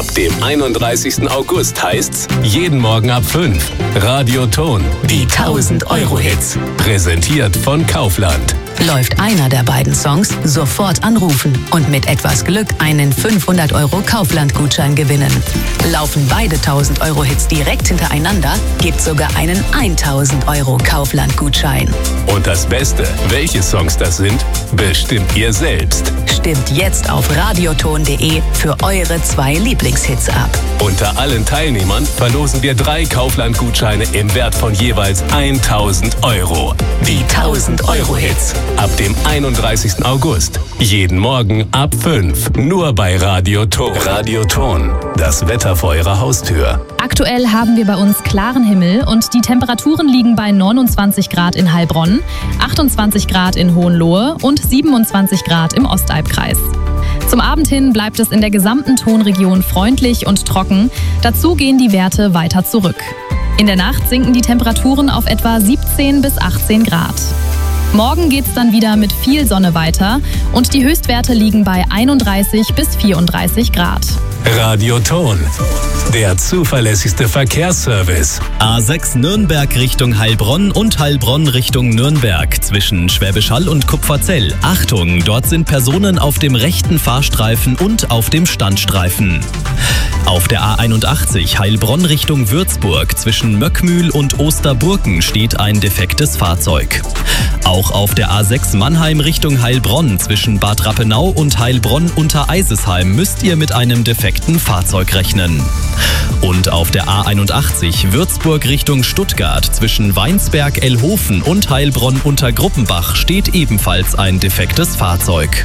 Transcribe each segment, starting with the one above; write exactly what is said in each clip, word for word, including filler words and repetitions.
Ab dem einunddreißigsten August heißt's jeden Morgen ab fünf. Radioton, die tausend-Euro-Hits. Präsentiert von Kaufland. Läuft einer der beiden Songs, sofort anrufen und mit etwas Glück einen fünfhundert Euro Kaufland-Gutschein gewinnen. Laufen beide tausend-Euro-Hits direkt hintereinander, gibt sogar einen tausend Euro Kaufland-Gutschein. Und das Beste, welche Songs das sind, bestimmt ihr selbst. Stimmt jetzt auf radioton punkt de für eure zwei Lieblingshits ab. Unter allen Teilnehmern verlosen wir drei Kaufland-Gutscheine im Wert von jeweils tausend Euro. Die tausend-Euro-Hits. Ab dem einunddreißigsten August. Jeden Morgen ab fünf. Nur bei Radioton. Radioton. Das Wetter vor Ihrer Haustür. Aktuell haben wir bei uns klaren Himmel und die Temperaturen liegen bei neunundzwanzig Grad in Heilbronn, achtundzwanzig Grad in Hohenlohe und siebenundzwanzig Grad im Ostalbkreis. Zum Abend hin bleibt es in der gesamten Tonregion freundlich und trocken. Dazu gehen die Werte weiter zurück. In der Nacht sinken die Temperaturen auf etwa siebzehn bis achtzehn Grad. Morgen geht's dann wieder mit viel Sonne weiter und die Höchstwerte liegen bei einunddreißig bis vierunddreißig Grad. Radioton, der zuverlässigste Verkehrsservice. A sechs Nürnberg Richtung Heilbronn und Heilbronn Richtung Nürnberg zwischen Schwäbisch Hall und Kupferzell. Achtung, dort sind Personen auf dem rechten Fahrstreifen und auf dem Standstreifen. Auf der A einundachtzig Heilbronn Richtung Würzburg zwischen Möckmühl und Osterburken steht ein defektes Fahrzeug. Auch auf der A sechs Mannheim Richtung Heilbronn zwischen Bad Rappenau und Heilbronn unter Eisesheim müsst ihr mit einem defekten Fahrzeug rechnen. Und auf der A einundachtzig Würzburg Richtung Stuttgart zwischen Weinsberg-Elhofen und Heilbronn unter Gruppenbach steht ebenfalls ein defektes Fahrzeug.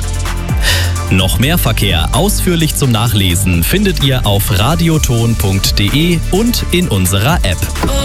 Noch mehr Verkehr ausführlich zum Nachlesen findet ihr auf radioton punkt de und in unserer App.